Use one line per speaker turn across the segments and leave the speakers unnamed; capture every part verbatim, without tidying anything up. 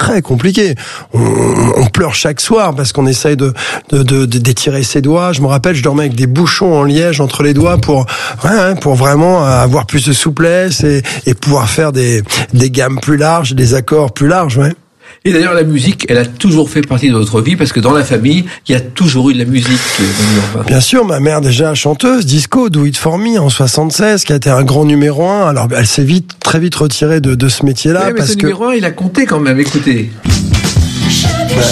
très compliqué. On, on pleure chaque soir parce qu'on essaye de, de, de, de d'étirer ses doigts. Je me rappelle, je dormais avec des bouchons en liège entre les doigts pour, ouais, pour vraiment avoir plus de souplesse et, et pouvoir faire des, des gammes plus larges, des accords plus larges, ouais.
Et d'ailleurs, la musique, elle a toujours fait partie de votre vie, parce que dans la famille, il y a toujours eu de la musique.
Bien sûr, ma mère déjà chanteuse, disco, Do It For Me en soixante-seize, qui a été un grand numéro un. Alors, elle s'est vite, très vite retirée de, de ce métier-là.
Oui, mais
parce
ce
que...
numéro un, il a compté quand même, écoutez.
Ouais.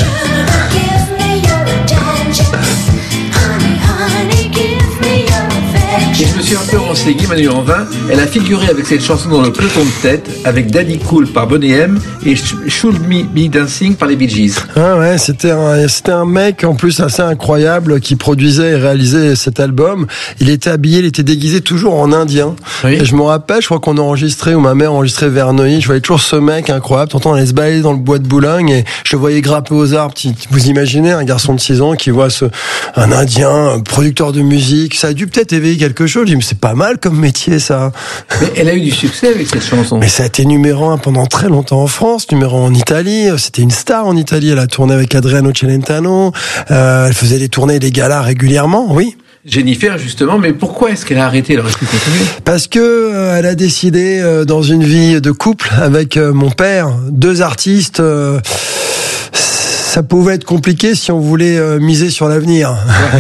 Et je me suis un peu renseigné, Manu Lanvin, elle a figuré avec cette chanson dans le peloton de tête, avec Daddy Cool par Boney M et Should Me Be Dancing par les Bee Gees.
Ah ouais, c'était un, c'était un mec en plus assez incroyable qui produisait et réalisait cet album. Il était habillé, il était déguisé toujours en indien. Oui. Et je me rappelle, je crois qu'on enregistrait, ou ma mère enregistrait Verneuil, je voyais toujours ce mec incroyable. Tantôt on allait se balader dans le bois de Boulogne et je le voyais grapper aux arbres. Vous imaginez un garçon de six ans qui voit ce, un indien, un producteur de musique. Ça a dû peut-être éveiller quelque chose. Je dis, mais c'est pas mal comme métier, ça.
Mais elle a eu du succès avec cette chanson.
Mais ça a été numéro un pendant très longtemps en France, numéro un en Italie. C'était une star en Italie. Elle a tourné avec Adriano Celentano. Euh, elle faisait des tournées et des galas régulièrement, oui.
Jennifer, justement, mais pourquoi est-ce qu'elle a arrêté? Elle aurait pu continuer.
Parce que euh, elle a décidé, euh, dans une vie de couple avec euh, mon père, deux artistes, euh, ça pouvait être compliqué si on voulait euh, miser sur l'avenir.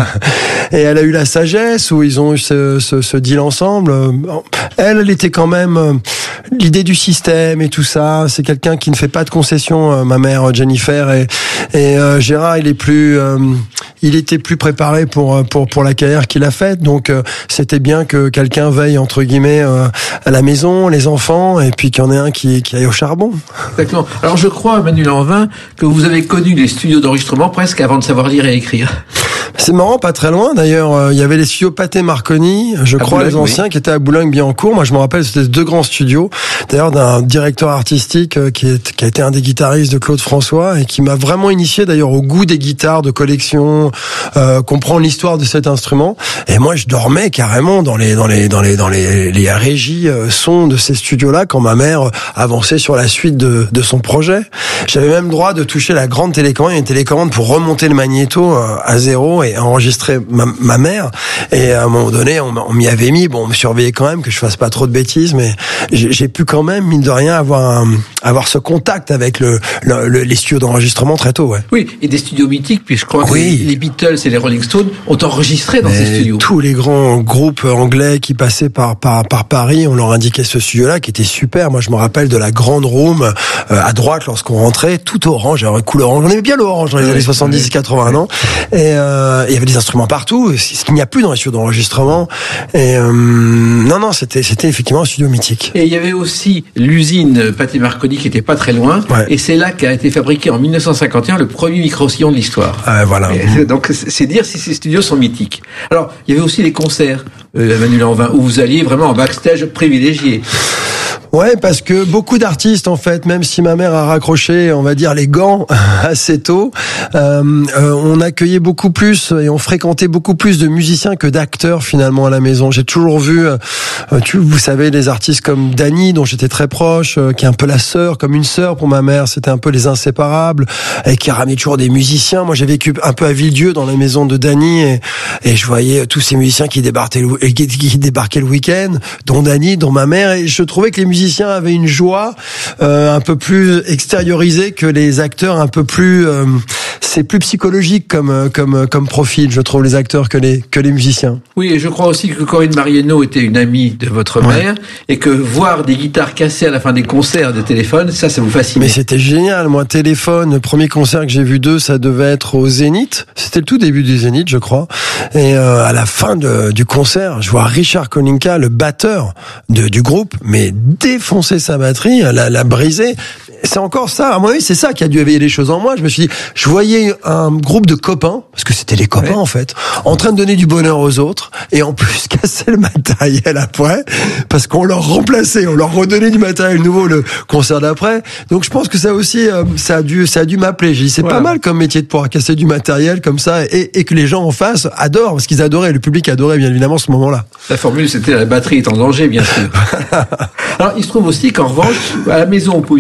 Et elle a eu la sagesse, où ils ont eu ce, ce, ce deal ensemble. Elle, elle était quand même euh, l'idée du système et tout ça. C'est quelqu'un qui ne fait pas de concessions, euh, ma mère Jennifer, et, et euh, Gérard, il est plus, euh, il était plus préparé pour pour pour la carrière qu'il a faite. Donc euh, c'était bien que quelqu'un veille entre guillemets euh, à la maison, les enfants, et puis qu'il y en ait un qui qui aille au charbon.
Exactement. Alors je crois, Manu Lanvin, que vous avez connu les studios d'enregistrement presque avant de savoir lire et écrire.
C'est marrant, pas très loin. D'ailleurs, euh, il y avait les studios Pathé Marconi, je à crois, Boulogne, les anciens, oui, qui étaient à Boulogne-Billancourt. Moi, je me rappelle, c'était deux grands studios. D'ailleurs, d'un directeur artistique euh, qui, est, qui a été un des guitaristes de Claude François et qui m'a vraiment initié, d'ailleurs, au goût des guitares de collection, euh, comprendre l'histoire de cet instrument. Et moi, je dormais carrément dans les dans les dans les dans les, les régies euh, sons de ces studios-là quand ma mère avançait sur la suite de de son projet. J'avais même le droit de toucher la grande télécommande, une télécommande pour remonter le magnéto euh, à zéro et enregistrer ma, ma mère. Et à un moment donné, on, on m'y avait mis. Bon, on me surveillait quand même que je fasse pas trop de bêtises, mais j'ai, j'ai pu quand même, mine de rien, avoir un, avoir ce contact avec le, le, le les studios d'enregistrement très tôt, ouais.
Oui, et des studios mythiques, puis je crois que oui, les Beatles et les Rolling Stones ont enregistré dans mais ces studios.
Tous les grands groupes anglais qui passaient par par par Paris, on leur indiquait ce studio-là qui était super. Moi, je me rappelle de la grande room euh, à droite lorsqu'on rentrait, tout orange, alors couleur orange. On aimait bien l'orange dans les oui, années soixante-dix oui. quatre-vingts, non? Et euh, il y avait des instruments partout, ce qu'il n'y a plus dans les studios d'enregistrement. Et euh, non, non, c'était c'était effectivement un studio mythique.
Et il y avait aussi l'usine Pathé Marconi qui était pas très loin, ouais. Et c'est là qu'a été fabriqué en dix-neuf cent cinquante et un le premier micro-sillon de l'histoire.
Ah, voilà.
Et donc c'est dire si ces studios sont mythiques. Alors il y avait aussi les concerts, euh, Manu Lanvin, où vous alliez vraiment en backstage privilégié.
Ouais, parce que beaucoup d'artistes, en fait, même si ma mère a raccroché, on va dire, les gants assez tôt, euh, euh, on accueillait beaucoup plus et on fréquentait beaucoup plus de musiciens que d'acteurs, finalement, à la maison. J'ai toujours vu, euh, tu, vous savez, des artistes comme Dany, dont j'étais très proche, euh, qui est un peu la sœur, comme une sœur pour ma mère. C'était un peu les inséparables, et qui ramenait toujours des musiciens. Moi, j'ai vécu un peu à Villedieu, dans la maison de Dany, et, et je voyais tous ces musiciens qui débarquaient le, qui, qui débarquaient le week-end, dont Dany, dont ma mère, et je trouvais que les musiciens musiciens avaient une joie euh, un peu plus extériorisée que les acteurs, un peu plus euh, c'est plus psychologique comme comme comme profil, je trouve, les acteurs que les que les musiciens.
Oui, et je crois aussi que Corinne Mariano était une amie de votre ouais. mère, et que voir des guitares cassées à la fin des concerts de Téléphone, ça ça vous fascinait.
Mais c'était génial. Moi, Téléphone, le premier concert que j'ai vu d'eux, ça devait être au Zénith. C'était le tout début du Zénith, je crois. Et euh, à la fin de, du concert, je vois Richard Kolinka, le batteur de, du groupe, mais défoncer sa batterie, la, la briser. C'est encore ça. À mon avis, c'est ça qui a dû éveiller les choses en moi. Je me suis dit, je voyais un groupe de copains, parce que c'était les copains ouais. en fait, en train de donner du bonheur aux autres, et en plus casser le matériel après, parce qu'on leur remplaçait, on leur redonnait du matériel nouveau le concert d'après. Donc je pense que ça aussi, euh, ça a dû, ça a dû m'appeler. J'ai dit, c'est voilà. pas mal comme métier de pouvoir casser du matériel comme ça, et, et que les gens en face adorent, parce qu'ils adoraient, le public adorait bien évidemment ce moment-là.
La formule, c'était la batterie est en danger, bien sûr. Alors il se trouve aussi qu'en revanche, à la maison, vous pouviez écouter plein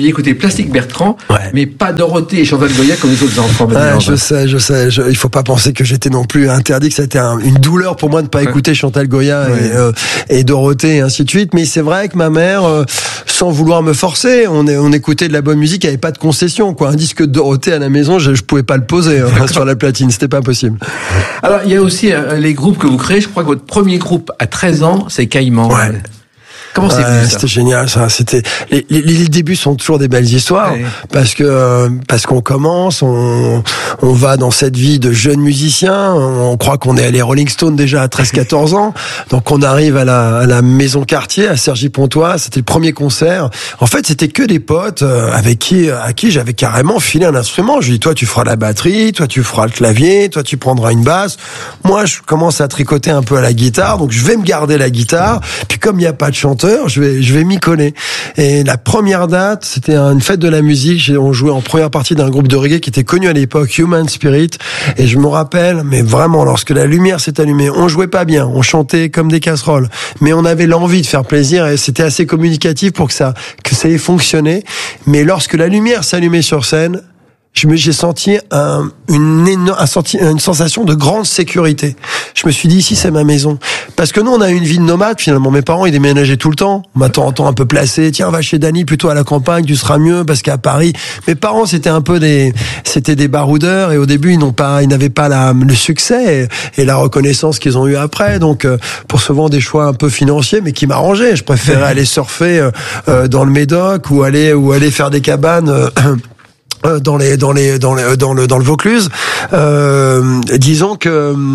Plastique Bertrand,
ouais.
mais pas Dorothée et Chantal Goya comme les autres enfants.
Ouais, je sais, je sais. Je, il faut pas penser que j'étais non plus interdit, que ça a été un, une douleur pour moi de pas ouais. écouter Chantal Goya ouais. et, euh, et Dorothée et ainsi de suite. Mais c'est vrai que ma mère, euh, sans vouloir me forcer, on, est, on écoutait de la bonne musique, il n'y avait pas de concession, quoi. Un disque de Dorothée à la maison, je, je pouvais pas le poser hein, sur la platine, c'était pas possible.
Alors il y a aussi euh, les groupes que vous créez. Je crois que votre premier groupe à treize ans, c'est Caïman.
Ouais.
Comment c'est
ouais,
ça?
C'était génial, ça. C'était les, les, les débuts sont toujours des belles histoires ouais. parce que parce qu'on commence, on on va dans cette vie de jeune musicien. On croit qu'on est allé Rolling Stone déjà à treize quatorze ans, donc on arrive à la à la Maison Cartier à Cergy-Pontoise. C'était le premier concert. En fait, c'était que des potes avec qui à qui j'avais carrément filé un instrument. Je lui dis toi tu feras la batterie, toi tu feras le clavier, toi tu prendras une basse. Moi je commence à tricoter un peu à la guitare, donc je vais me garder la guitare. Puis comme il n'y a pas de chanteur, je vais, je vais m'y coller. Et la première date, c'était une fête de la musique. On jouait en première partie d'un groupe de reggae qui était connu à l'époque, Human Spirit. Et je me rappelle, mais vraiment, lorsque la lumière s'est allumée, on jouait pas bien, on chantait comme des casseroles, mais on avait l'envie de faire plaisir et c'était assez communicatif pour que ça, que ça ait fonctionné. Mais lorsque la lumière s'allumait sur scène, je me, j'ai senti un, une énorme, un senti, une sensation de grande sécurité. Je me suis dit, ici, c'est ma maison. Parce que nous, on a une vie de nomade, finalement. Mes parents, ils déménageaient tout le temps. On m'a temps un peu placé. Tiens, va chez Dany, plutôt à la campagne, tu seras mieux, parce qu'à Paris. Mes parents, c'était un peu des, c'était des baroudeurs, et au début, ils n'ont pas, ils n'avaient pas la, le succès et, et la reconnaissance qu'ils ont eu après. Donc, euh, pour souvent des choix un peu financiers, mais qui m'arrangeaient. Je préférais aller surfer, euh, dans le Médoc, ou aller, ou aller faire des cabanes, euh, dans les dans les dans les dans le dans le Vaucluse. Euh, disons que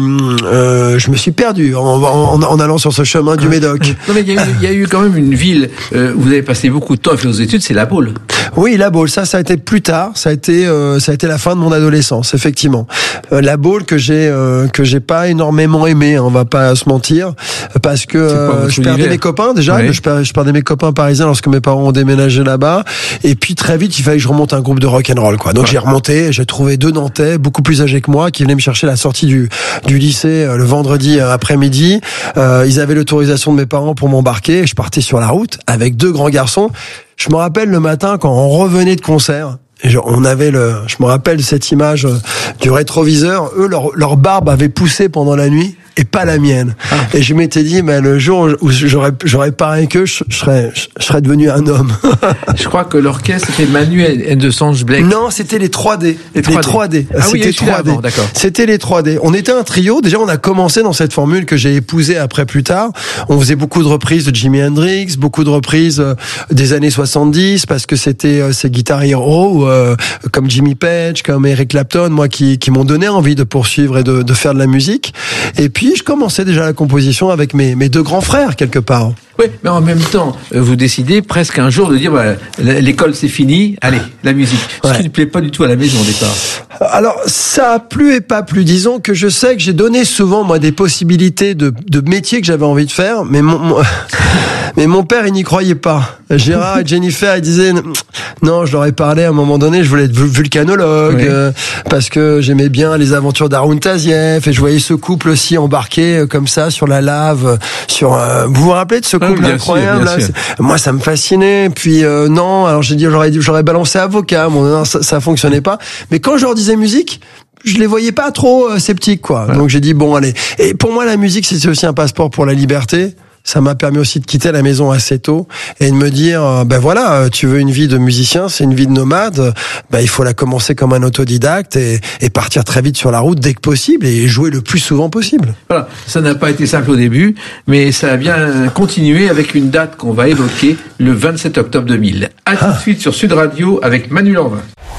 euh, je me suis perdu en, en, en allant sur ce chemin du Médoc.
Non mais il y a eu, il y a eu quand même une ville euh, où vous avez passé beaucoup de temps à faire vos études, c'est La Baule.
Oui, La Baule, ça ça a été plus tard, ça a été euh, ça a été la fin de mon adolescence, effectivement. Euh, La Baule que j'ai euh, que j'ai pas énormément aimé, hein, on va pas se mentir, parce que euh, je perdais mes copains déjà, oui. je, per, je perdais mes copains parisiens lorsque mes parents ont déménagé là-bas, et puis très vite il fallait que je remonte un groupe de rock and roll, quoi. Donc ouais. j'ai remonté, j'ai trouvé deux Nantais beaucoup plus âgés que moi qui venaient me chercher à la sortie du du lycée euh, le vendredi euh, après-midi. Euh, ils avaient l'autorisation de mes parents pour m'embarquer, et je partais sur la route avec deux grands garçons. Je me rappelle le matin quand on revenait de concert, et je, on avait le, je me rappelle cette image euh, du rétroviseur. Eux, leur, leur barbe avait poussé pendant la nuit et pas la mienne. Ah. Et je m'étais dit, mais le jour où j'aurais, j'aurais parlé qu'eux, je, je serais, je serais devenu un homme.
Je crois que l'orchestre c'était Manu and the Songe Black.
Non, c'était les trois D. Les trois D. Les trois D.
Ah
c'était
oui, trois D. Avant, d'accord.
C'était les trois D. On était un trio. Déjà, on a commencé dans cette formule que j'ai épousée après plus tard. On faisait beaucoup de reprises de Jimi Hendrix, beaucoup de reprises euh, des années soixante-dix, parce que c'était euh, ces guitar héros euh, comme Jimmy Page, comme Eric Clapton, moi qui qui m'ont donné envie de poursuivre et de, de faire de la musique. Et puis je commençais déjà la composition avec mes, mes deux grands frères, quelque part.
Oui, mais en même temps, vous décidez presque un jour de dire, bah, l'école c'est fini, allez, la musique. Ce ouais. qui ne plaît pas du tout à la maison au départ.
Alors, ça a plu et pas plu. Disons que je sais que j'ai donné souvent, moi, des possibilités de, de métiers que j'avais envie de faire, mais mon, mon, mais mon père, il n'y croyait pas. Gérard et Jennifer, ils disaient, non, je leur ai parlé à un moment donné, je voulais être vulcanologue, oui. euh, parce que j'aimais bien les aventures d'Haroun Tazieff, et je voyais ce couple aussi embarqué euh, comme ça sur la lave, sur, euh, vous vous rappelez de ce couple oui, incroyable sûr, là, moi, ça me fascinait. Puis euh, non, alors j'ai dit, j'aurais, j'aurais balancé avocat, bon, non, ça, ça fonctionnait pas. Mais quand je leur disais musique, je les voyais pas trop euh, sceptiques, quoi. Ouais. Donc j'ai dit bon, allez. Et pour moi, la musique, c'est aussi un passeport pour la liberté. Ça m'a permis aussi de quitter la maison assez tôt et de me dire, ben voilà, tu veux une vie de musicien, c'est une vie de nomade, ben il faut la commencer comme un autodidacte et, et partir très vite sur la route dès que possible et jouer le plus souvent possible.
Voilà, ça n'a pas été simple au début, mais ça a bien continué avec une date qu'on va évoquer, le vingt-sept octobre deux mille. À ah. tout de suite sur Sud Radio avec Manu Lanvin.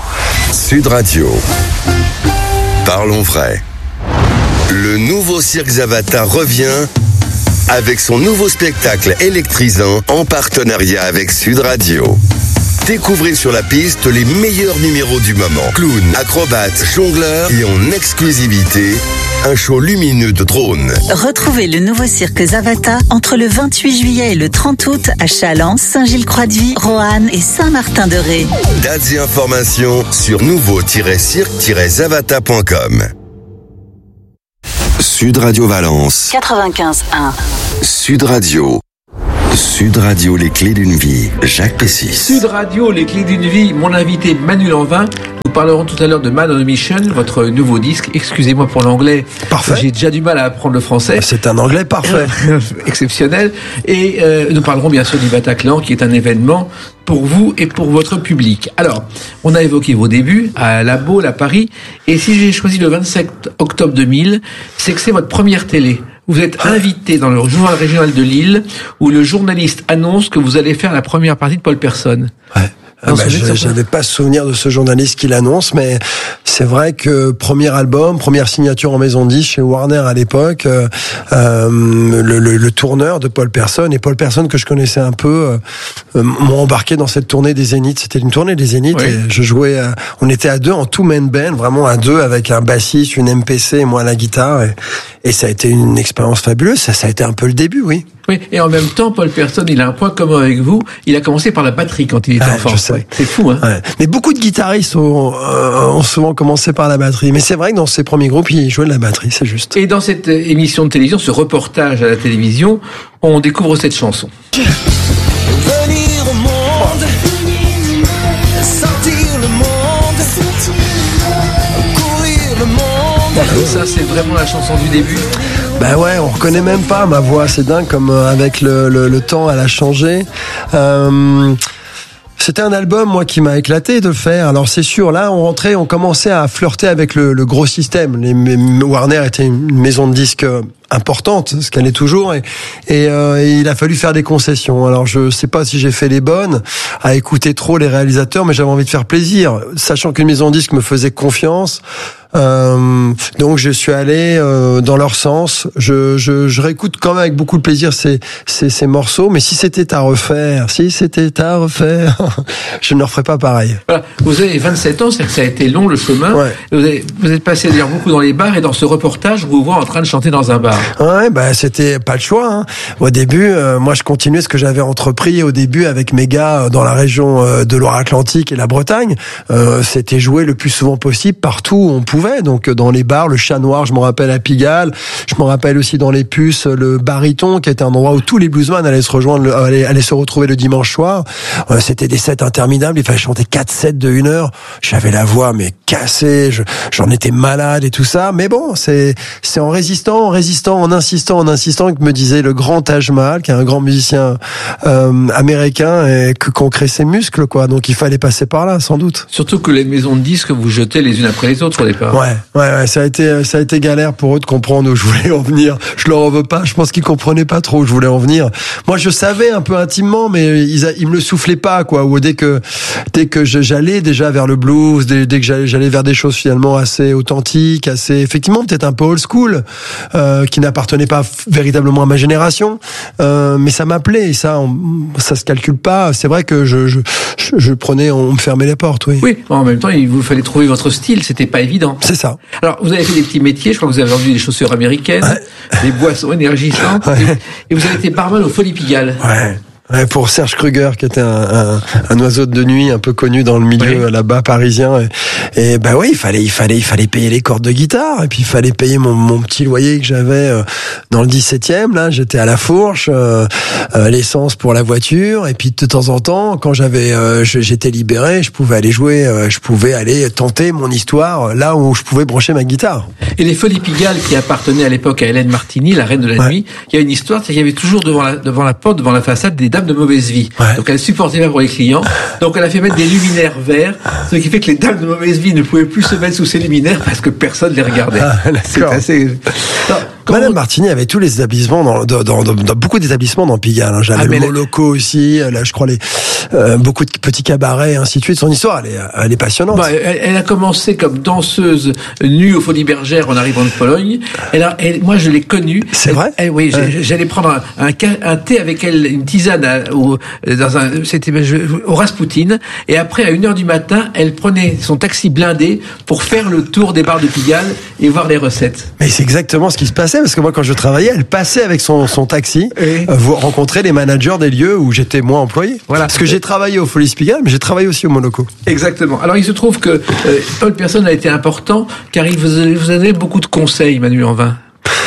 Sud Radio. Parlons vrai. Le nouveau Cirque Zavata revient avec son nouveau spectacle électrisant en partenariat avec Sud Radio. Découvrez sur la piste les meilleurs numéros du moment. Clowns, acrobates, jongleurs et en exclusivité, un show lumineux de drones.
Retrouvez le nouveau cirque Zavata entre le vingt-huit juillet et le trente août à Challans, Saint-Gilles-Croix-de-Vie, Roanne et Saint-Martin-de-Ré.
Dates et informations sur nouveau tiret cirque tiret zavata point com. Sud Radio Valence
quatre-vingt-quinze un.
Sud Radio. Sud Radio, les clés d'une vie, Jacques Pessis.
Sud Radio, les clés d'une vie, mon invité Manu Lanvin. Nous parlerons tout à l'heure de Man on a Mission, votre nouveau disque. Excusez-moi pour l'anglais.
Parfait.
J'ai déjà du mal à apprendre le français.
C'est un anglais parfait.
Exceptionnel. Et euh, nous parlerons bien sûr du Bataclan, qui est un événement pour vous et pour votre public. Alors, on a évoqué vos débuts à La Baule, à Paris. Et si j'ai choisi le vingt-sept octobre deux mille, c'est que c'est votre première télé. Vous êtes invité dans le journal régional de Lille, où le journaliste annonce que vous allez faire la première partie de Paul Persson.
Ouais. Ah bah, je n'avais pas souvenir de ce journaliste qui l'annonce, mais c'est vrai que premier album, première signature en maison de disque chez Warner à l'époque, euh, le, le, le tourneur de Paul Persson, et Paul Persson que je connaissais un peu, euh, m'ont embarqué dans cette tournée des Zéniths. C'était une tournée des Zéniths, oui. Et je jouais, à, on était à deux en two-man band, vraiment à deux avec un bassiste, une M P C et moi à la guitare, et, et ça a été une expérience fabuleuse. Ça, ça a été un peu le début, oui.
Oui, et en même temps, Paul Persson, il a un point commun avec vous. Il a commencé par la batterie quand il était
ouais,
enfant.
Je sais.
Ouais, c'est fou, hein.
Ouais. Mais beaucoup de guitaristes ont, euh, ont souvent commencé par la batterie. Mais c'est vrai que dans ses premiers groupes, il jouait de la batterie, c'est juste.
Et dans cette émission de télévision, ce reportage à la télévision, on découvre cette chanson.
Venir au monde, sortir le monde, courir le monde.
Ça, c'est vraiment la chanson du début.
Ben ouais, on reconnaît même pas ma voix, c'est dingue comme euh, avec le, le, le temps elle a changé. Euh, C'était un album, moi, qui m'a éclaté de le faire. Alors, c'est sûr, là, on rentrait, on commençait à flirter avec le, le gros système. Les, Warner était une maison de disques importante, ce qu'elle est toujours, et, et, euh, et il a fallu faire des concessions. Alors, je sais pas si j'ai fait les bonnes, à écouter trop les réalisateurs, mais j'avais envie de faire plaisir, sachant qu'une maison de disques me faisait confiance. Euh, donc je suis allé euh, dans leur sens. Je, je, je réécoute quand même avec beaucoup de plaisir ces, ces, ces morceaux. Mais si c'était à refaire, si c'était à refaire, je ne referais pas pareil.
Voilà. Vous avez vingt-sept ans, c'est-à-dire que ça a été long le chemin.
Ouais.
Vous, avez, vous êtes passé d'ailleurs beaucoup dans les bars, et dans ce reportage, vous vous voyez en train de chanter dans un bar.
Ouais, bah c'était pas le choix. Hein. Au début, euh, moi je continuais ce que j'avais entrepris au début avec mes gars dans la région euh, de Loire-Atlantique et la Bretagne. Euh, c'était jouer le plus souvent possible partout où on pouvait. Donc dans les bars, le Chat Noir, je me rappelle à Pigalle, je me rappelle aussi dans les Puces, le Baryton, qui était un endroit où tous les bluesmen allaient se rejoindre, allaient, allaient se retrouver le dimanche soir. Euh, c'était des sets interminables, il fallait chanter quatre sets de une heure. J'avais la voix mais cassée, je, j'en étais malade et tout ça. Mais bon, c'est c'est en résistant, en résistant, en insistant, en insistant que me disait le grand Taj Mahal, qui est un grand musicien euh, américain, et que qu'on crée ses muscles, quoi. Donc il fallait passer par là, sans doute.
Surtout que les maisons de disques vous jetez les unes après les autres au départ.
Ouais, ouais, ouais, ça a été, ça a été galère pour eux de comprendre où je voulais en venir. Je leur en veux pas. Je pense qu'ils comprenaient pas trop où je voulais en venir. Moi, je savais un peu intimement, mais ils, ils me le soufflaient pas, quoi. Ou dès que, dès que j'allais déjà vers le blues, dès, dès que j'allais, j'allais vers des choses finalement assez authentiques, assez, effectivement, peut-être un peu old school, euh, qui n'appartenaient pas véritablement à ma génération. Euh, mais ça m'appelait, et ça, on, ça se calcule pas. C'est vrai que je, je, je, je prenais, on me fermait les portes, oui.
Oui. En même temps, il vous fallait trouver votre style. C'était pas évident.
C'est ça.
Alors, vous avez fait des petits métiers. Je crois que vous avez vendu des chaussures américaines, ouais. Des boissons énergisantes, ouais. et, et vous avez été barman au Folies Pigalle.
Ouais. Ouais, pour Serge Kruger, qui était un, un, un oiseau de nuit un peu connu dans le milieu, oui. Là-bas parisien. Et, et bah oui, il fallait, il fallait, il fallait payer les cordes de guitare, et puis il fallait payer mon, mon petit loyer que j'avais euh, dans le dix-septième. Là, j'étais à la fourche, euh, euh, l'essence pour la voiture, et puis de temps en temps, quand j'avais, euh, j'étais libéré, je pouvais aller jouer, euh, je pouvais aller tenter mon histoire là où je pouvais brancher ma guitare.
Et les Folies Pigalle, qui appartenaient à l'époque à Hélène Martini, la reine de la ouais. nuit, il y a une histoire, c'est qu'il y avait toujours devant la, devant la porte, devant la façade, des dames de mauvaise vie. Ouais. Donc elle supportait pas pour les clients. Donc elle a fait mettre des luminaires verts, ce qui fait que les dames de mauvaise vie ne pouvaient plus se mettre sous ces luminaires parce que personne les regardait. Ah, c'est assez... Non,
Madame on... Martini avait tous les établissements, dans, dans, dans, dans beaucoup d'établissements dans Pigalle. Hein. J'avais ah, le Moloco la... aussi, là je crois les euh, beaucoup de petits cabarets, et ainsi de suite. Son histoire, elle est, elle est passionnante.
Bah, elle, elle a commencé comme danseuse nue aux Folies Bergères en arrivant de Pologne. Elle a, elle, moi je l'ai connue.
C'est
elle,
vrai.
Elle, oui, ouais. J'allais prendre un, un, un thé avec elle, une tisane à, au, dans un, c'était au Rasputin. Et après, à une heure du matin, elle prenait son taxi blindé pour faire le tour des bars de Pigalle et voir les recettes.
Mais c'est exactement ce qui se passait, parce que moi, quand je travaillais, elle passait avec son, son taxi, oui. euh, rencontrer les managers des lieux où j'étais moi employé. Voilà. Parce que j'ai travaillé au Folies Pigalle, mais j'ai travaillé aussi au Monaco.
Exactement. Alors, il se trouve que euh, Paul Persson a été important, car il vous, vous a donné beaucoup de conseils, Manu Lanvin.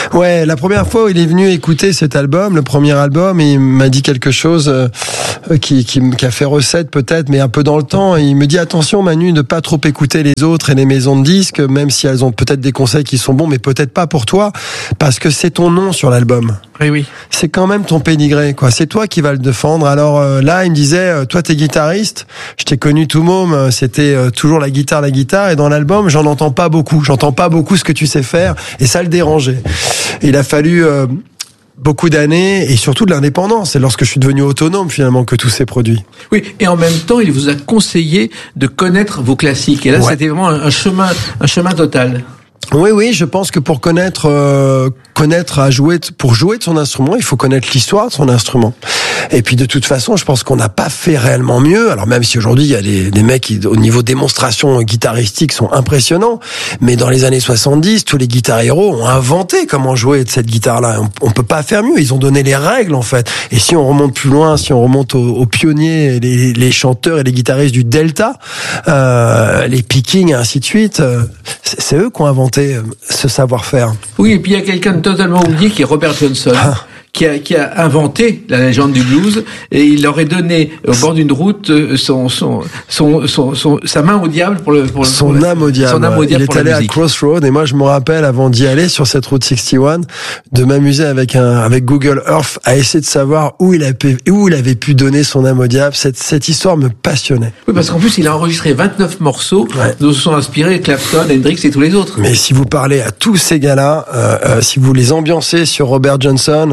Ouais, la première fois où il est venu écouter cet album, le premier album, il m'a dit quelque chose euh, qui, qui, qui a fait recette peut-être, mais un peu dans le temps. Et il me dit attention Manu, ne pas trop écouter les autres et les maisons de disques, même si elles ont peut-être des conseils qui sont bons, mais peut-être pas pour toi, parce que c'est ton nom sur l'album.
Oui, oui.
C'est quand même ton pédigré, quoi. C'est toi qui vas le défendre. Alors euh, là, il me disait, euh, toi t'es guitariste, je t'ai connu tout môme, euh, c'était euh, toujours la guitare, la guitare, et dans l'album, j'en entends pas beaucoup. J'entends pas beaucoup ce que tu sais faire, et ça le dérangeait. Il a fallu euh, beaucoup d'années et surtout de l'indépendance. C'est lorsque je suis devenu autonome finalement que tout s'est produit.
Oui, et en même temps, il vous a conseillé de connaître vos classiques. Et là, ouais. C'était vraiment un chemin, un chemin total.
Oui, oui, je pense que pour connaître, euh, connaître à jouer, pour jouer de son instrument, il faut connaître l'histoire de son instrument. Et puis de toute façon, je pense qu'on n'a pas fait réellement mieux. Alors même si aujourd'hui il y a des, des mecs qui, au niveau démonstration guitaristique, sont impressionnants, mais dans les années soixante-dix, tous les guitar héros ont inventé comment jouer de cette guitare-là. On, on peut pas faire mieux. Ils ont donné les règles en fait. Et si on remonte plus loin, si on remonte aux, aux pionniers, les, les chanteurs et les guitaristes du Delta, euh, les Picking et ainsi de suite, euh, c'est, c'est eux qui ont inventé ce savoir-faire.
Oui, et puis il y a quelqu'un de totalement oublié qui est Robert Johnson. Ah. Qui a, qui a inventé la légende du blues, et il leur a donné au bord d'une route son, son, son, son, son, sa main au diable pour le, pour le
son
pour
âme au diable.
Son âme au diable
il
pour
est allé
la
à Crossroads, et moi je me rappelle avant d'y aller sur cette route soixante et un, de m'amuser avec un, avec Google Earth à essayer de savoir où il a pu, où il avait pu donner son âme au diable. Cette, cette histoire me passionnait.
Oui, parce qu'en plus il a enregistré vingt-neuf morceaux ouais. dont se sont inspirés Clapton, Hendrix et tous les autres.
Mais si vous parlez à tous ces gars-là, euh, euh, si vous les ambiancez sur Robert Johnson,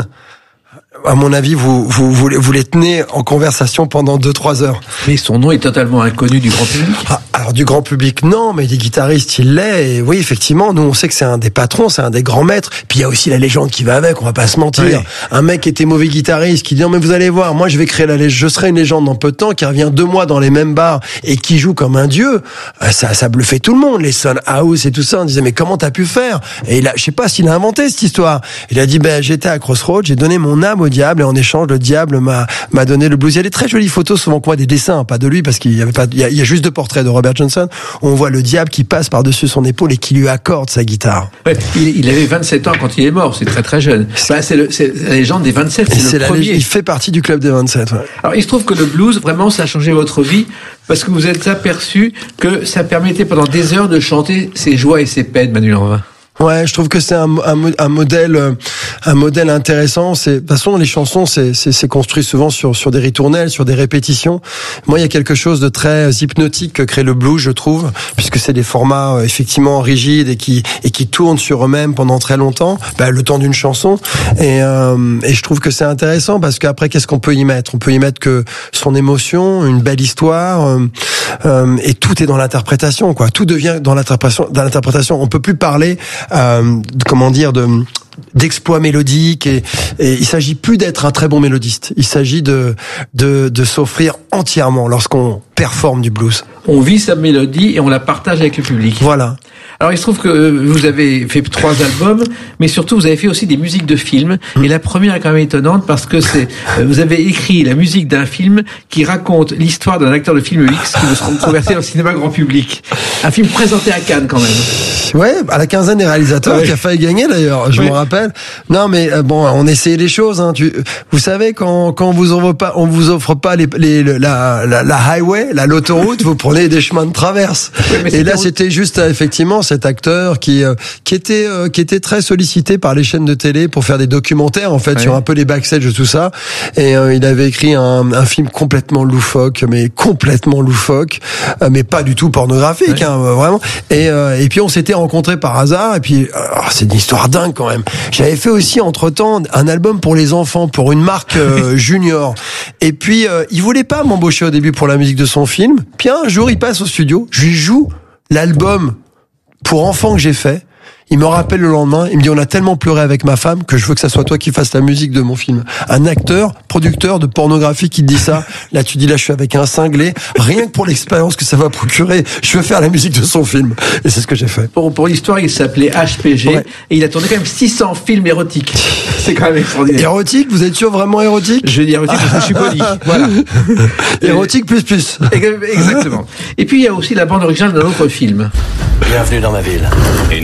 à mon avis, vous, vous, vous, vous les tenez en conversation pendant deux trois heures.
Mais son nom est totalement inconnu du grand public.
Ah, alors du grand public, non, mais des guitaristes, il l'est. Et oui, effectivement, nous, on sait que c'est un des patrons, c'est un des grands maîtres. Puis il y a aussi la légende qui va avec, on va pas se mentir. Oui. Un mec qui était mauvais guitariste, qui dit non mais vous allez voir, moi je vais créer la légende, je serai une légende dans peu de temps, qui revient deux mois dans les mêmes bars et qui joue comme un dieu. Ça, ça bluffait tout le monde, les Son House et tout ça. On disait mais comment t'as pu faire? Et il a, je sais pas s'il a inventé cette histoire. Il a dit ben j'étais à Crossroads, j'ai donné mon âme au diable, et en échange le diable m'a m'a donné le blues. Il y a des très jolies photos, souvent qu'on voit des dessins, pas de lui parce qu'il y avait pas, il y a, il y a juste deux portraits de Robert Johnson où on voit le diable qui passe par-dessus son épaule et qui lui accorde sa guitare.
Ouais, il, il avait vingt-sept ans quand il est mort, c'est très très jeune. Bah, c'est, le, c'est la légende des vingt-sept, c'est, c'est le premier.
Lég- il fait partie du club des vingt-sept. Ouais.
Alors il se trouve que le blues, vraiment, ça a changé votre vie parce que vous êtes aperçu que ça permettait pendant des heures de chanter ses joies et ses peines, Manu Lanvin.
Ouais, je trouve que c'est un, un, un modèle, un modèle intéressant. C'est, de toute façon, les chansons, c'est, c'est, c'est construit souvent sur, sur des ritournelles, sur des répétitions. Moi, il y a quelque chose de très hypnotique que crée le blues, je trouve, puisque c'est des formats effectivement rigides et qui, et qui tournent sur eux-mêmes pendant très longtemps, bah, le temps d'une chanson. Et, euh, et je trouve que c'est intéressant parce qu'après, qu'est-ce qu'on peut y mettre? On peut y mettre que son émotion, une belle histoire, euh, euh, et tout est dans l'interprétation, quoi. Tout devient dans l'interprétation, dans l'interprétation. On peut plus parler Euh, comment dire de d'exploits mélodiques et, et il s'agit plus d'être un très bon mélodiste. Il s'agit de de de s'offrir entièrement lorsqu'on performe du blues.
On vit sa mélodie et on la partage avec le public.
Voilà.
Alors il se trouve que vous avez fait trois albums, mais surtout vous avez fait aussi des musiques de films. Mmh. Et la première est quand même étonnante parce que c'est vous avez écrit la musique d'un film qui raconte l'histoire d'un acteur de film X qui veut se reconvertir dans le cinéma grand public. Un film présenté à Cannes quand même.
Ouais, à la quinzaine des réalisateurs, ouais. Qui a failli gagner d'ailleurs. Je ouais. me rappelle. Non, mais bon, on essayait les choses. Hein. Tu, vous savez quand quand on vous offre pas, on vous offre pas les, les la, la la highway, la l'autoroute, vous prenez des chemins de traverse. Ouais, et là, c'était juste effectivement cet acteur qui euh, qui était euh, qui était très sollicité par les chaînes de télé pour faire des documentaires en fait ouais. sur un peu les backstage de tout ça. Et euh, il avait écrit un, un film complètement loufoque, mais complètement loufoque, euh, mais pas du tout pornographique, ouais. hein, vraiment. Et euh, et puis on s'était rencontrés par hasard. Et puis oh, c'est une histoire dingue quand même. J'avais fait aussi entre temps un album pour les enfants, pour une marque euh, junior. Et puis euh, il voulait pas m'embaucher au début pour la musique de son film. Puis un jour il passe au studio, je lui joue l'album pour enfants que j'ai fait. Il me rappelle le lendemain, il me dit on a tellement pleuré avec ma femme que je veux que ça soit toi qui fasses la musique de mon film. Un acteur, producteur de pornographie qui te dit ça. Là tu dis là je suis avec un cinglé, rien que pour l'expérience que ça va procurer, je veux faire la musique de son film. Et c'est ce que j'ai fait.
Pour, pour l'histoire il s'appelait H P G ouais. Et il a tourné quand même six cents films érotiques. C'est quand même extraordinaire.
Érotique, vous êtes sûr vraiment érotique?
Je vais dire érotique parce que je suis poli. Voilà.
Érotique plus plus.
Exactement. Et puis il y a aussi la bande originale d'un autre film.
Bienvenue dans ma ville. Une femme a mis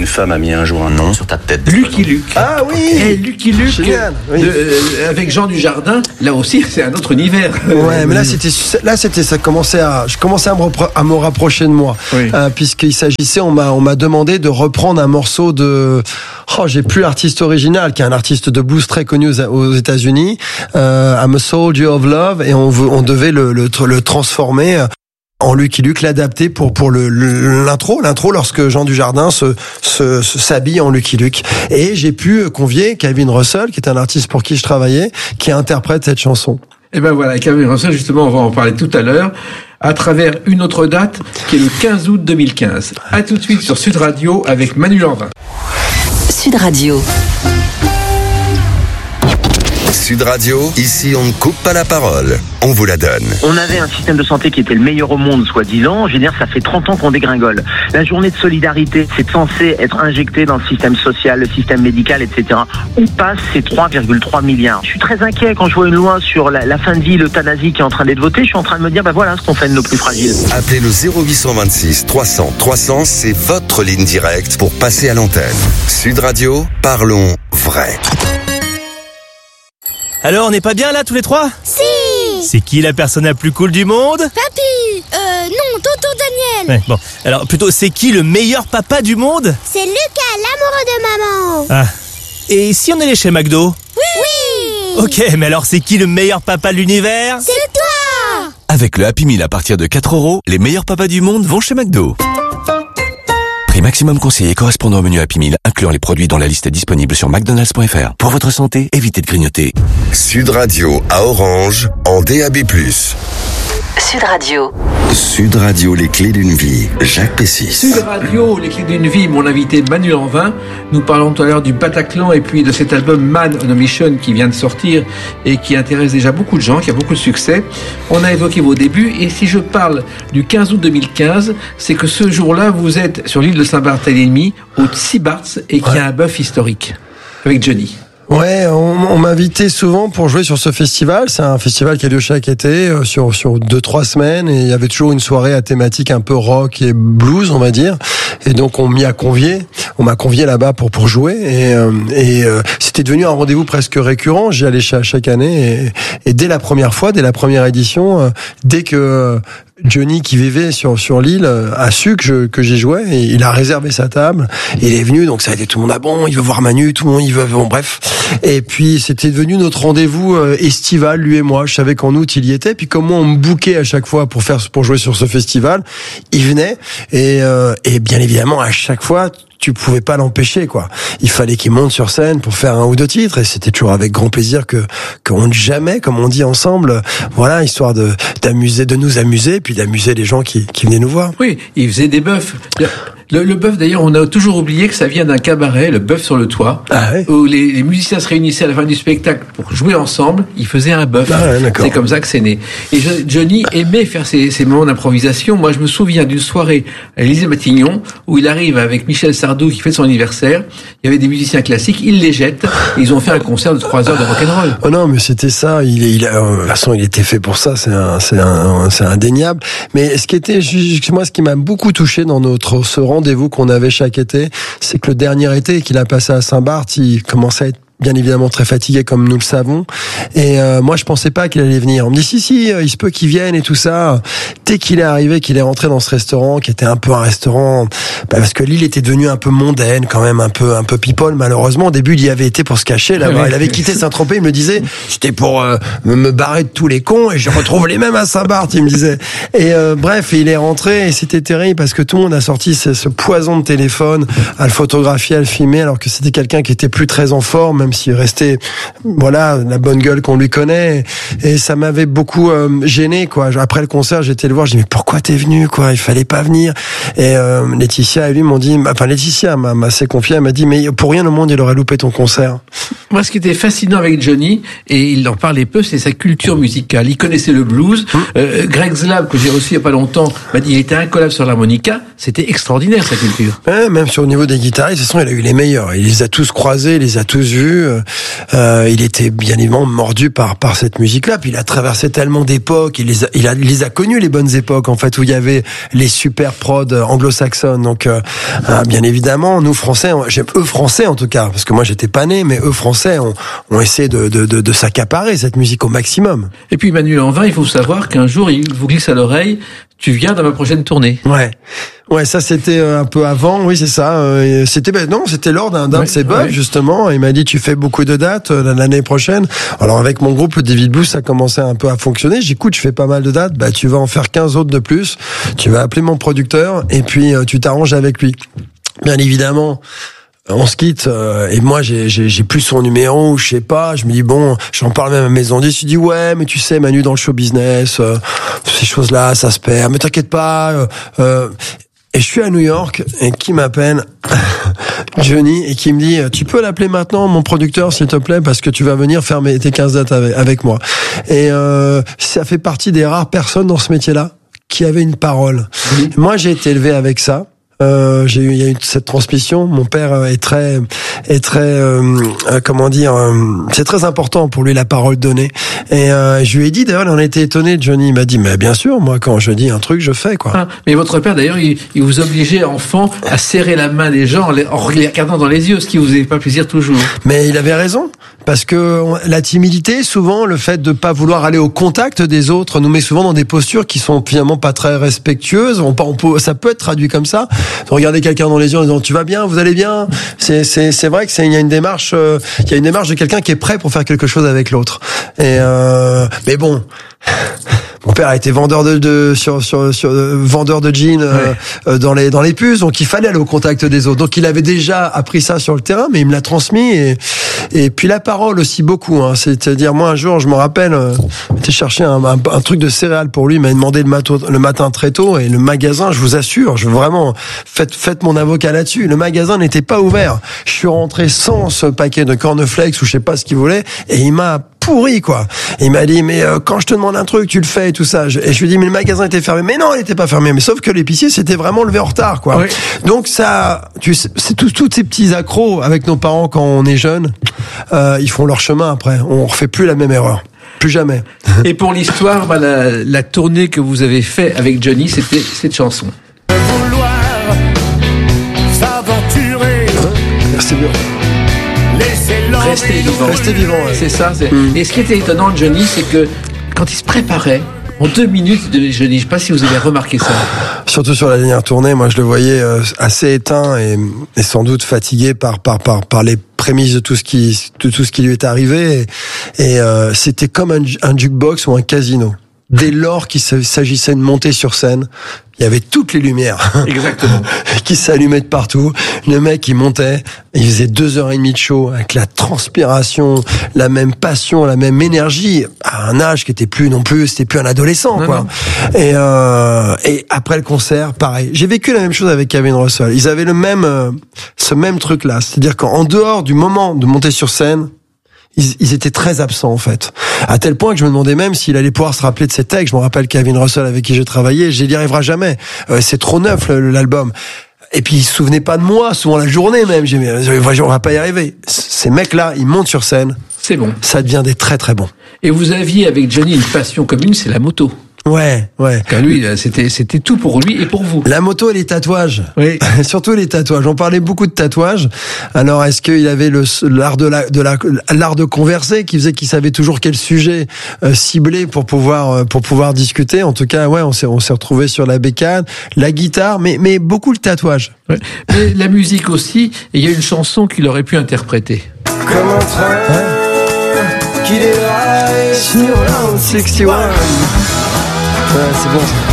signer un jour un nom sur ta tête.
Lucky Luke.
Ah oui.
Et Lucky Luke.
Génial, oui.
de- euh, avec Jean Dujardin. Là aussi, c'est un autre univers.
Ouais, mais là c'était là c'était ça commençait à je commençais à me repro- à me rapprocher de moi,
Oui.
euh, puisqu'il s'agissait on m'a on m'a demandé de reprendre un morceau de oh j'ai plus l'artiste original qui est un artiste de blues très connu aux, aux États-Unis, euh, I'm a Soldier of Love, et on veut on devait le le, le transformer euh, en Lucky Luke, l'adapter pour pour le, le- l'intro, l'intro lorsque Jean Dujardin se, se, se s'habille en Lucky Luke. Et j'ai pu convier Kevin Russell, qui est un artiste pour qui je travaillais, qui interprète cette chanson.
Et ben voilà, Kevin Russell, justement, on va en parler tout à l'heure, à travers une autre date, qui est le quinze août deux mille quinze. À tout de suite sur Sud Radio avec Manu Lanvin.
Sud Radio.
Sud Radio, ici on ne coupe pas la parole, on vous la donne.
On avait un système de santé qui était le meilleur au monde, soi-disant. Je veux dire, ça fait trente ans qu'on dégringole. La journée de solidarité, c'est censé être injecté dans le système social, le système médical, et cetera. Où passent ces trois virgule trois milliards? Je suis très inquiet quand je vois une loi sur la, la fin de vie, l'euthanasie qui est en train d'être votée. Je suis en train de me dire, bah voilà ce qu'on fait de nos plus fragiles.
Appelez le zéro huit cent vingt-six trois cents trois cents, c'est votre ligne directe pour passer à l'antenne. Sud Radio, parlons vrai.
Alors, on n'est pas bien là tous les trois?
Si!
C'est qui la personne la plus cool du monde?
Papy! Euh, non, tonton Daniel!
Ouais, bon. Alors, plutôt, c'est qui le meilleur papa du monde?
C'est Lucas, l'amoureux de maman!
Ah. Et si on allait chez McDo?
Oui!
Ok, mais alors c'est qui le meilleur papa de l'univers?
C'est toi!
Avec le Happy Meal à partir de quatre euros, les meilleurs papas du monde vont chez McDo. Prix maximum conseillé correspondant au menu Happy Meal, incluant les produits dans la liste disponible sur mcdonalds point f r. Pour votre santé, évitez de grignoter.
Sud Radio à Orange, en D A B plus.
Sud Radio.
Sud Radio, les clés d'une vie, Jacques Pessis.
Sud Radio, les clés d'une vie, mon invité Manu Lanvin. Nous parlons tout à l'heure du Bataclan et puis de cet album Man on a Mission qui vient de sortir et qui intéresse déjà beaucoup de gens, qui a beaucoup de succès. On a évoqué vos débuts et si je parle du quinze août deux mille quinze, c'est que ce jour-là, vous êtes sur l'île de Saint-Barthélemy, au Tsibarts, et qu'il y a un bœuf historique avec Johnny.
Ouais, on, on m'invitait souvent pour jouer sur ce festival. C'est un festival qui a lieu chaque été, euh, sur sur deux trois semaines, et il y avait toujours une soirée à thématique un peu rock et blues, on va dire. Et donc on m'y a convié, on m'a convié là-bas pour pour jouer, et euh, et euh, c'était devenu un rendez-vous presque récurrent. J'y allais chaque, chaque année, et, et dès la première fois, dès la première édition, euh, dès que Johnny, qui vivait sur sur l'île, a su que je, que j'y jouais, et il a réservé sa table. Il est venu, donc ça a été tout le monde, ah bon, il veut voir Manu, tout le monde, il veut, bon, bref. Et puis c'était devenu notre rendez-vous euh, estival, lui et moi. Je savais qu'en août il y était. Puis comme moi on me bouquait à chaque fois pour faire pour jouer sur ce festival, il venait, et euh, et bien évidemment à chaque fois tu pouvais pas l'empêcher, quoi. Il fallait qu'il monte sur scène pour faire un ou deux titres, et c'était toujours avec grand plaisir que qu'on ne jamais, comme on dit ensemble, voilà, histoire de d'amuser, de nous amuser, puis d'amuser les gens qui qui venaient nous voir.
Oui, il faisait des bœufs. Le, le bœuf, d'ailleurs, on a toujours oublié que ça vient d'un cabaret, le bœuf sur le toit,
ah ouais.
où les, les musiciens se réunissaient à la fin du spectacle pour jouer ensemble. Ils faisaient un bœuf.
Ah ouais,
c'est comme ça que c'est né. Et je, Johnny aimait faire ces, ces moments d'improvisation. Moi, je me souviens d'une soirée à l'Élysée-Matignon où il arrive avec Michel Sardou qui fait son anniversaire. Il y avait des musiciens classiques, il les jette. Et ils ont fait un concert de trois heures de rock'n'roll.
Oh non, mais c'était ça. Il, il, euh, de toute façon, il était fait pour ça. C'est un, c'est un, c'est indéniable. Mais ce qui était, moi, ce qui m'a beaucoup touché dans notre ce rendez-vous qu'on avait chaque été, c'est que le dernier été qu'il a passé à Saint-Barth, il commençait à être bien évidemment très fatigué, comme nous le savons, et euh, moi je pensais pas qu'il allait venir. On me dit si si, il se peut qu'il vienne et tout ça. Dès qu'il est arrivé, qu'il est rentré dans ce restaurant, qui était un peu un restaurant, bah parce que l'île était devenue un peu mondaine, quand même un peu un peu people. Malheureusement, au début, il y avait été pour se cacher là-bas. Il avait quitté Saint-Tropez. Il me disait, c'était pour euh, me, me barrer de tous les cons, et je retrouve les mêmes à Saint-Barth. Il me disait. Et euh, bref, il est rentré, et c'était terrible parce que tout le monde a sorti ce, ce poison de téléphone, à le photographier, à le filmer, alors que c'était quelqu'un qui était plus très en forme, même s'il restait, voilà, la bonne gueule qu'on lui connaît. Et ça m'avait beaucoup euh, gêné, quoi. Après le concert, j'étais le voir, je dis mais pourquoi t'es venu, quoi? Il fallait pas venir. Et euh, Laetitia et lui m'ont dit, enfin Laetitia m'a, m'a assez confié, elle m'a dit mais pour rien au monde il aurait loupé ton concert.
Moi, ce qui était fascinant avec Johnny, et il en parlait peu, c'est sa culture musicale. Il connaissait le blues. Mmh. Euh, Greg Zlab, que j'ai reçu il y a pas longtemps, m'a dit il était incollable sur l'harmonica. C'était extraordinaire, sa culture.
Ouais, même sur le niveau des guitaristes, de toute façon, il a eu les meilleurs. Il les a tous croisés, il les a tous vus. début, euh, il était bien évidemment mordu par par cette musique-là. Puis il a traversé tellement d'époques, il les a, il a, il les a connues les bonnes époques en fait où il y avait les super prods anglo-saxonnes. Donc euh, bien évidemment, nous Français, j'aime eux Français en tout cas, parce que moi j'étais pas né, mais eux Français ont, ont essayé de, de de de s'accaparer cette musique au maximum.
Et puis Manu Lanvin, il faut savoir qu'un jour il vous glisse à l'oreille, tu viens dans ma prochaine tournée.
Ouais. Ouais, ça c'était un peu avant, oui c'est ça. Euh, c'était ben non, c'était lors d'un, d'un ouais, de ses bugs ouais. justement. Il m'a dit tu fais beaucoup de dates euh, l'année prochaine. Alors avec mon groupe le David Blues, ça commençait un peu à fonctionner. J'écoute, je fais pas mal de dates. Bah tu vas en faire quinze autres de plus. Tu vas appeler mon producteur et puis euh, tu t'arranges avec lui. Bien évidemment. On se quitte euh, et moi j'ai, j'ai j'ai plus son numéro, je sais pas. Je me dis bon, j'en parle même à mes ondis. Je dis ouais, mais tu sais Manu dans le show business, euh, ces choses-là, ça se perd. Mais t'inquiète pas. Euh, euh, Et je suis à New York et qui m'appelle Johnny et qui me dit tu peux l'appeler maintenant mon producteur s'il te plaît parce que tu vas venir faire mes, tes quinze dates avec, avec moi. Et euh, ça fait partie des rares personnes dans ce métier-là qui avaient une parole. Mmh. Moi j'ai été élevé avec ça. Euh, j'ai eu, il y a eu cette transmission. Mon père est très, est très, euh, euh, comment dire, euh, c'est très important pour lui la parole donnée. Et euh, je lui ai dit d'ailleurs, il en était étonné. Johnny il m'a dit, mais bien sûr, moi quand je dis un truc, je fais quoi.
Ah, mais votre père d'ailleurs, il, il vous obligeait enfant à serrer la main des gens en les, en les regardant dans les yeux, ce qui vous faisait pas plaisir toujours.
Mais il avait raison. Parce que la timidité, souvent, le fait de pas vouloir aller au contact des autres, nous met souvent dans des postures qui sont finalement pas très respectueuses. On, on peut, ça peut être traduit comme ça. De regarder quelqu'un dans les yeux en disant tu vas bien, vous allez bien. C'est, c'est, c'est vrai que c'est, il y a une démarche, euh, il y a une démarche de quelqu'un qui est prêt pour faire quelque chose avec l'autre. Et euh, mais bon. Mon père a été vendeur de, de sur, sur, sur vendeur de jeans euh, ouais. dans les dans les puces, donc il fallait aller au contact des autres. Donc il avait déjà appris ça sur le terrain, mais il me l'a transmis et et puis la parole aussi beaucoup. Hein, c'est-à-dire moi un jour, je me rappelle, euh, j'étais chercher un, un, un truc de céréales pour lui, il m'a demandé le matin, le matin très tôt et le magasin, je vous assure, je veux vraiment faites faites mon avocat là-dessus. Le magasin n'était pas ouvert. Je suis rentré sans ce paquet de cornflakes ou je sais pas ce qu'il voulait et il m'a pourri quoi. Et il m'a dit mais euh, quand je te demande un truc tu le fais et tout ça. Et je lui ai dit mais le magasin était fermé. Mais non il était pas fermé. Mais sauf que l'épicier s'était vraiment levé en retard quoi. Oui. Donc ça, tu sais, c'est tous tous ces petits accros avec nos parents quand on est jeune. Euh, ils font leur chemin après. On refait plus la même erreur. Plus jamais.
Et pour l'histoire, bah, la, la tournée que vous avez fait avec Johnny, c'était cette chanson.
Vouloir s'aventurer.
C'est bien.
Restez vivant.
Restez vivant, ouais.
C'est ça. C'est...
Mm.
Et ce qui était étonnant de Johnny, c'est que quand il se préparait, en deux minutes de Johnny, je ne sais pas si vous avez remarqué ça.
Surtout sur la dernière tournée, moi je le voyais assez éteint et, et sans doute fatigué par par par par les prémices de tout ce qui de tout ce qui lui est arrivé. Et, et euh, c'était comme un, un jukebox ou un casino. Dès lors qu'il s'agissait de monter sur scène, il y avait toutes les lumières.
Exactement.
qui s'allumaient de partout. Le mec, il montait, il faisait deux heures et demie de show avec la transpiration, la même passion, la même énergie, à un âge qui était plus non plus, c'était plus un adolescent, non, quoi. Non. Et, euh, et après le concert, pareil. J'ai vécu la même chose avec Kevin Russell. Ils avaient le même, euh, ce même truc-là. C'est-à-dire qu'en dehors du moment de monter sur scène, Ils, ils étaient très absents en fait, à tel point que je me demandais même s'il allait pouvoir se rappeler de ces textes. Je me rappelle Kevin Russell avec qui j'ai travaillé, j'y arrivera jamais. Euh, c'est trop neuf le, l'album. Et puis il se souvenait pas de moi, souvent la journée même. J'ai dit, on va pas y arriver. Ces mecs-là, ils montent sur scène.
C'est bon.
Ça devient des très très bons.
Et vous aviez avec Johnny une passion commune, c'est la moto.
Ouais, ouais.
Car lui, c'était, c'était tout pour lui et pour vous.
La moto et les tatouages.
Oui.
Surtout les tatouages. On parlait beaucoup de tatouages. Alors, est-ce qu'il avait le, l'art de la, de la, l'art de converser qui faisait qu'il savait toujours quel sujet euh, cibler pour pouvoir, pour pouvoir discuter. En tout cas, ouais, on s'est, on s'est retrouvé sur la bécane, la guitare, mais, mais beaucoup le tatouage.
Ouais. Mais la musique aussi. Et il y a une chanson qu'il aurait pu interpréter.
Comme un train ouais. qui déraille sur la
soixante et un. Ouais, c'est bon ça.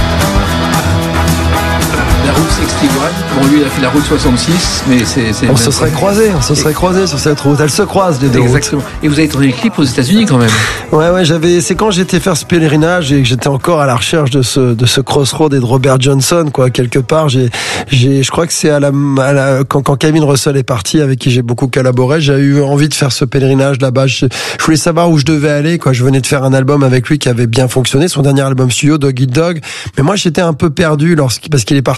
La route soixante et un, bon lui il a fait la route soixante-six, mais c'est... c'est
on se serait croisés, on se serait croisés sur cette route, elles se croisent les deux.
Exactement. Routes. Et vous avez tourné le clip aux États-Unis quand même.
Ouais, ouais, j'avais, c'est quand j'étais faire ce pèlerinage et que j'étais encore à la recherche de ce, de ce crossroad et de Robert Johnson, quoi, quelque part, j'ai, j'ai, je crois que c'est à la, à la quand, quand Kevin Russell est parti, avec qui j'ai beaucoup collaboré, j'ai eu envie de faire ce pèlerinage là-bas. Je, je voulais savoir où je devais aller, quoi. Je venais de faire un album avec lui qui avait bien fonctionné, son dernier album studio, Dog Eat Dog. Mais moi, j'étais un peu perdu lorsqu'il, parce qu'il est parti subitement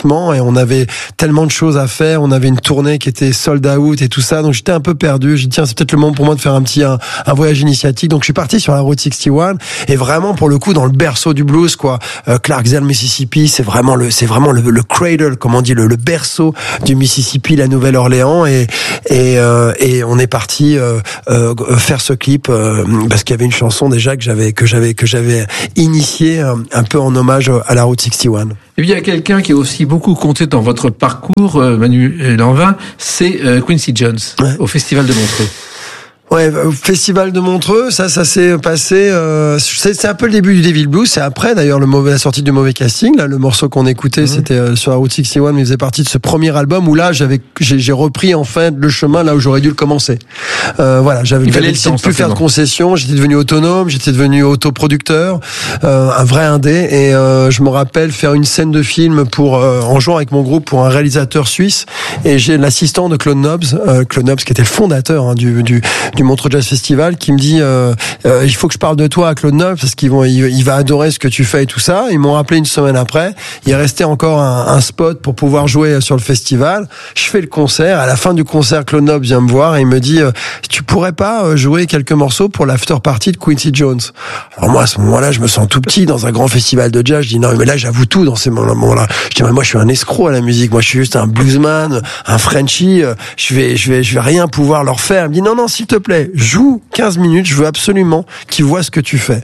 gratuitement, et on avait tellement de choses à faire. On avait une tournée qui était sold out et tout ça, donc j'étais un peu perdu. J'ai dit tiens, c'est peut-être le moment pour moi de faire un petit un, un voyage initiatique. Donc je suis parti sur la route soixante et un, et vraiment pour le coup dans le berceau du blues, quoi. Euh, Clarksdale, Mississippi, c'est vraiment le c'est vraiment le, le cradle, comme on dit, le, le berceau du Mississippi, la Nouvelle-Orléans, et et euh, et on est parti euh, euh, faire ce clip euh, parce qu'il y avait une chanson déjà que j'avais que j'avais que j'avais initié euh, un peu en hommage à la route soixante et un.
Et puis il y a quelqu'un qui a aussi beaucoup compté dans votre parcours, euh, Manu Lanvin, c'est euh, Quincy Jones, ouais. au Festival de Montreux.
Ouais, au Festival de Montreux, ça, ça s'est passé. Euh, c'est, c'est un peu le début du Devil Blues. C'est après, d'ailleurs, le mauvais, la sortie du Mauvais Casting. Là, le morceau qu'on écoutait, mmh. c'était euh, sur la route soixante et un, mais il faisait partie de ce premier album où là, j'avais, j'ai, j'ai repris en fait le chemin là où j'aurais dû le commencer. Euh, voilà, j'avais, j'avais décidé de plus faire de concessions. J'étais devenu autonome, j'étais devenu autoproducteur, euh, un vrai indé. Et euh, je me rappelle faire une scène de film pour euh, en jouant avec mon groupe pour un réalisateur suisse. Et j'ai l'assistant de Claude Nobs, euh, Claude Nobs qui était le fondateur hein, du, du du Montreux Jazz Festival, qui me dit euh, euh, il faut que je parle de toi à Claude Nobs parce qu'il vont il, il va adorer ce que tu fais et tout ça. Ils m'ont rappelé une semaine après. Il restait encore un, un spot pour pouvoir jouer sur le festival. Je fais le concert. À la fin du concert, Claude Nobs vient me voir et il me dit euh, tu pourrais pas jouer quelques morceaux pour l'after party de Quincy Jones. Alors moi à ce moment-là, je me sens tout petit dans un grand festival de jazz. Je dis non mais là j'avoue tout dans ces moments-là. Je dis mais moi je suis un escroc à la musique. Moi je suis juste un bluesman, un Frenchie. Je vais je vais je vais rien pouvoir leur faire. Il me dit non non s'il te plaît. Joue quinze minutes, je veux absolument qu'ils voient ce que tu fais.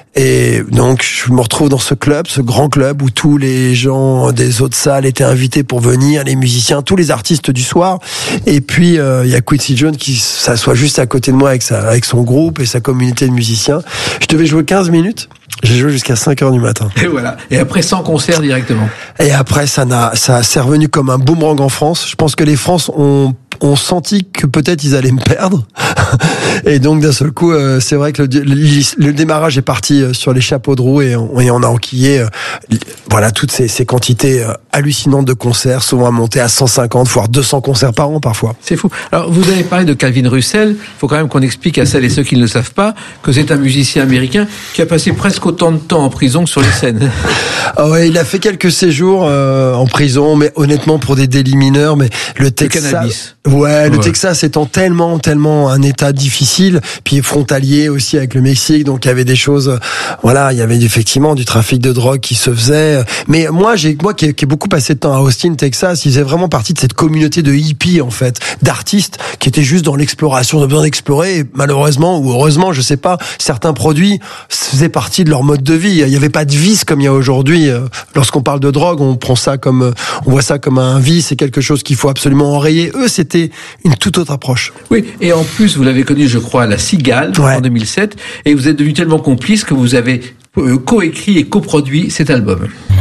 Et donc, je me retrouve dans ce club, ce grand club où tous les gens des autres salles étaient invités pour venir, les musiciens, tous les artistes du soir. Et puis, euh, il y a Quincy Jones qui s'assoit juste à côté de moi avec sa, avec son groupe et sa communauté de musiciens. Je devais jouer quinze minutes. J'ai joué jusqu'à cinq heures du matin.
Et voilà. Et après, sans concert directement.
Et après, ça n'a, ça s'est revenu comme un boomerang en France. Je pense que les France ont ont senti que peut-être ils allaient me perdre. Et donc, d'un seul coup, euh, c'est vrai que le, le, le démarrage est parti sur les chapeaux de roue et on, et on a enquillé euh, voilà, toutes ces, ces quantités euh, hallucinantes de concerts, souvent à monter à cent cinquante, voire deux cents concerts par an parfois.
C'est fou. Alors, vous avez parlé de Calvin Russell. Il faut quand même qu'on explique à celles et ceux qui ne le savent pas que c'est un musicien américain qui a passé presque autant de temps en prison que sur les scènes.
Ah ouais, il a fait quelques séjours euh, en prison, mais honnêtement pour des délits mineurs. Mais le Texas,
le cannabis.
Ouais, le
ouais.
Texas étant tellement, tellement un état difficile, puis frontalier aussi avec le Mexique, donc il y avait des choses, voilà, il y avait effectivement du trafic de drogue qui se faisait. Mais moi, j'ai, moi qui ai, qui ai beaucoup passé de temps à Austin, Texas, il faisait vraiment partie de cette communauté de hippies en fait, d'artistes qui étaient juste dans l'exploration, de besoin d'explorer. Et malheureusement ou heureusement, je sais pas, certains produits faisaient partie de leur mode de vie. Il y avait pas de vice comme il y a aujourd'hui. Lorsqu'on parle de drogue, on prend ça comme, on voit ça comme un vice, c'est quelque chose qu'il faut absolument enrayer. Eux, c'était une toute autre approche.
Oui, et en plus, vous l'avez connu, je crois, à la Cigale, ouais. en deux mille sept, et vous êtes devenu tellement complice que vous avez coécrit et coproduit cet album.